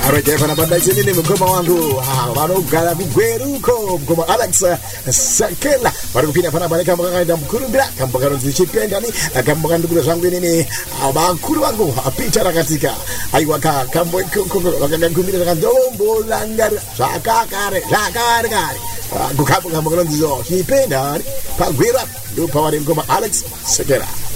Areke pana banda izini mkoma wangu vanogara kugweruko mkoma Alex Sakela vari kupinda pana bale kamba kakaenda mukurumbira kamba kanonzi chipendani kamba kandukura zvangu inini vakuru vangu Peter Rakatika aiwa kambo vakangambira rakandombo langara zvakare kukamba kanonzi chipendani pagwera ndo pavari mkoma Alex Sakela.